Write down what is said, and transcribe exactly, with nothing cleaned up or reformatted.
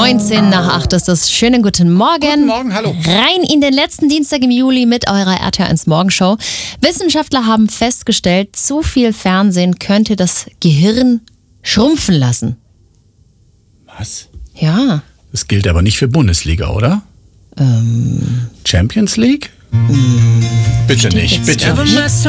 neunzehn nach acht ist das. Schönen guten Morgen. Guten Morgen, hallo. Rein in den letzten Dienstag im Juli mit eurer R T L eins Morgenshow. Wissenschaftler haben festgestellt, zu viel Fernsehen könnte das Gehirn schrumpfen lassen. Was? Ja. Das gilt aber nicht für Bundesliga, oder? Ähm. Champions League? Ähm, bitte nicht, bitte nicht.